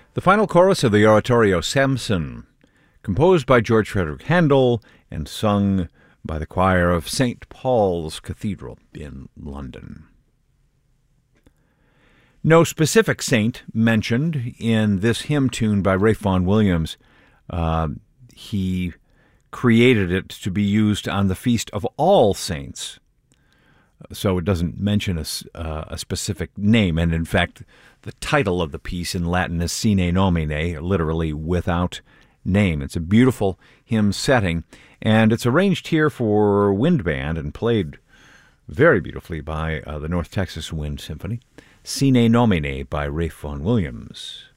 The final chorus of the oratorio Samson, composed by George Frederick Handel and sung by the choir of St. Paul's Cathedral in London. No specific saint mentioned in this hymn tune by Ralph Vaughan Williams. He created it to be used on the Feast of All Saints, so it doesn't mention a specific name. And in fact, the title of the piece in Latin is Sine Nomine, literally without name. It's a beautiful hymn setting, and it's arranged here for wind band and played very beautifully by the North Texas Wind Symphony. Sine Nomine by Ralph Vaughan Williams.